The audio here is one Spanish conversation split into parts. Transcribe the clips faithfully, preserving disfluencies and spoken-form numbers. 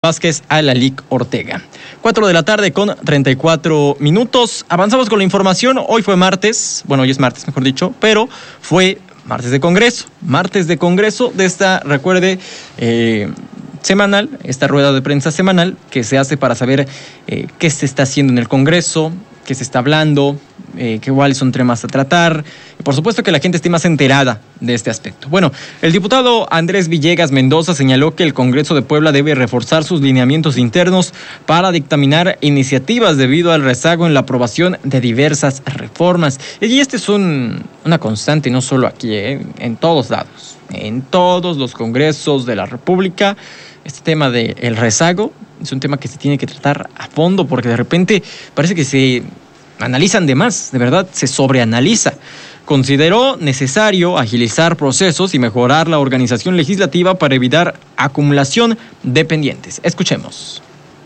Vázquez a Lalic Ortega. Cuatro de la tarde con treinta y cuatro minutos. Avanzamos con la información. Hoy fue martes, bueno, hoy es martes, mejor dicho, pero fue martes de Congreso. Martes de Congreso de esta, recuerde, eh, semanal, esta rueda de prensa semanal que se hace para saber eh, qué se está haciendo en el Congreso, qué se está hablando, eh, qué cuáles son temas a tratar. Y por supuesto que la gente esté más enterada de este aspecto. Bueno, el diputado Andrés Villegas Mendoza señaló que el Congreso de Puebla debe reforzar sus lineamientos internos para dictaminar iniciativas debido al rezago en la aprobación de diversas reformas. Y este es un, una constante, no solo aquí, eh, en todos lados, en todos los congresos de la República. Este tema del rezago es un tema que se tiene que tratar a fondo porque de repente parece que se analizan de más, de verdad, se sobreanaliza. Consideró necesario agilizar procesos y mejorar la organización legislativa para evitar acumulación de pendientes. Escuchemos.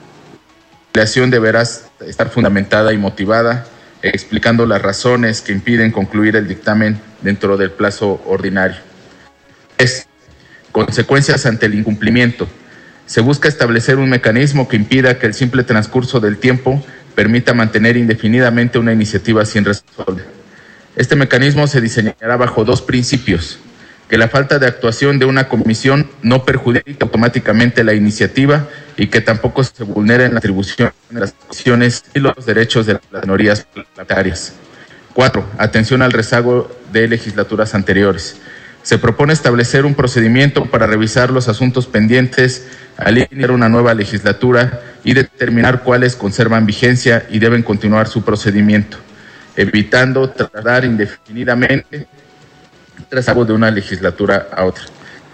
La legislación deberá estar fundamentada y motivada, explicando las razones que impiden concluir el dictamen dentro del plazo ordinario. Es consecuencias ante el incumplimiento. Se busca establecer un mecanismo que impida que el simple transcurso del tiempo permita mantener indefinidamente una iniciativa sin resolver. Este mecanismo se diseñará bajo dos principios: que la falta de actuación de una comisión no perjudique automáticamente la iniciativa y que tampoco se vulneren la atribución de las comisiones y los derechos de las minorías parlamentarias. Cuatro, atención al rezago de legislaturas anteriores. Se propone establecer un procedimiento para revisar los asuntos pendientes al iniciar una nueva legislatura y determinar cuáles conservan vigencia y deben continuar su procedimiento, evitando tardar indefinidamente el rezago de una legislatura a otra.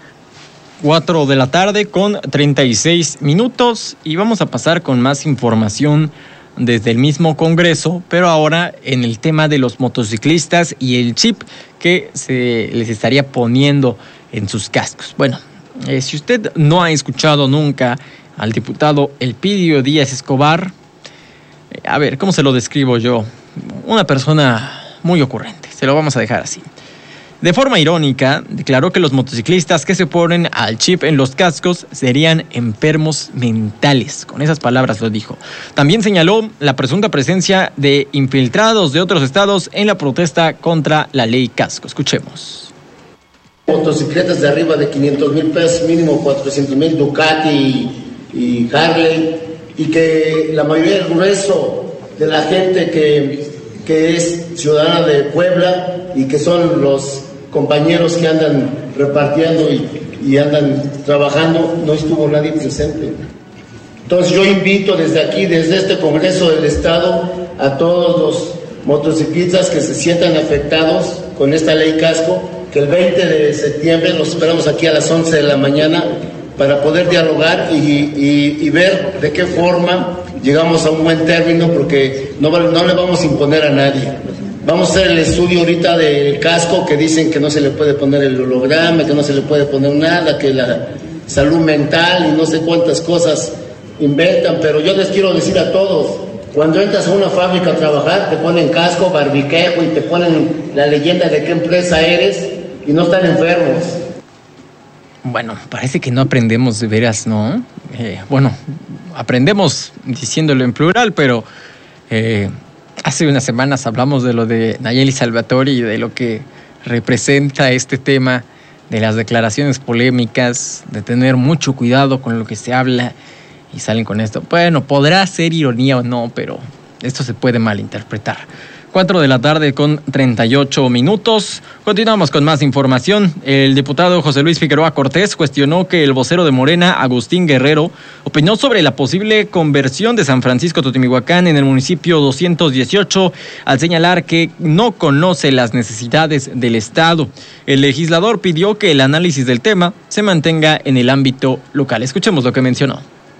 Cuatro de la tarde con treinta y seis minutos y vamos a pasar con más información desde el mismo Congreso, pero ahora en el tema de los motociclistas y el chip que se les estaría poniendo en sus cascos. Bueno, eh, si usted no ha escuchado nunca al diputado Elpidio Díaz Escobar, eh, a ver, ¿cómo se lo describo yo? Una persona muy ocurrente, se lo vamos a dejar así. De forma irónica, declaró que los motociclistas que se ponen al chip en los cascos serían enfermos mentales. Con esas palabras lo dijo. También señaló la presunta presencia de infiltrados de otros estados en la protesta contra la ley casco. Escuchemos. Motocicletas de arriba de quinientos mil pesos, mínimo cuatrocientos mil, Ducati y, y Harley, y que la mayoría del grueso de la gente que, que es ciudadana de Puebla y que son los compañeros que andan repartiendo y, y andan trabajando, no estuvo nadie presente. Entonces yo invito desde aquí, desde este Congreso del Estado, a todos los motociclistas que se sientan afectados con esta ley casco, que el veinte de septiembre los esperamos aquí a las once de la mañana para poder dialogar y, y, y ver de qué forma llegamos a un buen término, porque no, no le vamos a imponer a nadie. Vamos a hacer el estudio ahorita del casco, que dicen que no se le puede poner el holograma, que no se le puede poner nada, que la salud mental y no sé cuántas cosas inventan, pero yo les quiero decir a todos, cuando entras a una fábrica a trabajar, te ponen casco, barbiquejo y te ponen la leyenda de qué empresa eres y no están enfermos. Bueno, parece que no aprendemos de veras, ¿no? Eh, bueno, aprendemos diciéndolo en plural, pero eh, hace unas semanas hablamos de lo de Nayeli Salvatori y de lo que representa este tema de las declaraciones polémicas, de tener mucho cuidado con lo que se habla y salen con esto. Bueno, podrá ser ironía o no, pero esto se puede malinterpretar. Cuatro de la tarde con treinta y ocho minutos. Continuamos con más información. El diputado José Luis Figueroa Cortés cuestionó que el vocero de Morena, Agustín Guerrero, opinó sobre la posible conversión de San Francisco Totimihuacán en el municipio doscientos dieciocho, al señalar que no conoce las necesidades del Estado. El legislador pidió que el análisis del tema se mantenga en el ámbito local. Escuchemos lo que mencionó.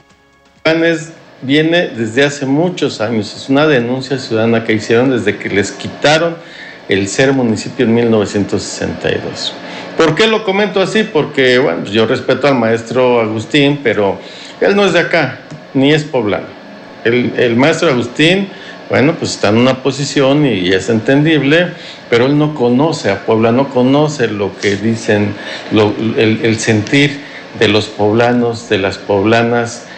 Viene desde hace muchos años, es una denuncia ciudadana que hicieron desde que les quitaron el ser municipio en mil novecientos sesenta y dos. ¿Por qué lo comento así? Porque, bueno, yo respeto al maestro Agustín, pero él no es de acá, ni es poblano. El, el maestro Agustín, bueno, pues está en una posición y es entendible, pero él no conoce a Puebla, no conoce lo que dicen, lo, el, el sentir de los poblanos, de las poblanas,